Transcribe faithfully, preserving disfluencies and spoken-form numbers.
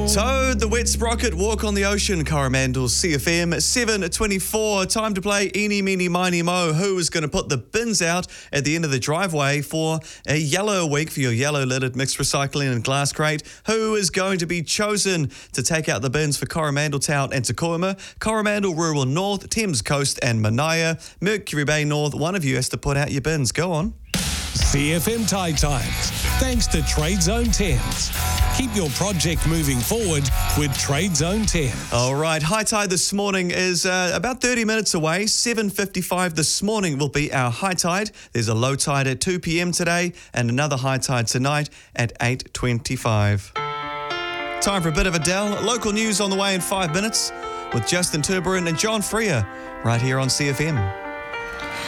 Toad, the wet sprocket, walk on the ocean, Coromandel C F M, seven twenty-four. Time to play Eeny, Meeny, Miny, Mo. Who is going to put the bins out at the end of the driveway for a yellow week for your yellow lidded mixed recycling and glass crate? Who is going to be chosen to take out the bins for Coromandel Town and Tacoma, Coromandel Rural North, Thames Coast and Manaia, Mercury Bay North? One of you has to put out your bins. Go on. C F M Tide Times, thanks to Trade Zone Thames. Keep your project moving forward with Trade Zone Thames. All right, high tide this morning is uh, about thirty minutes away. seven fifty-five this morning will be our high tide. There's a low tide at two p.m. today and another high tide tonight at eight twenty-five. Time for a bit of Adele. Local news on the way in five minutes with Justin Turburin and John Freer right here on C F M.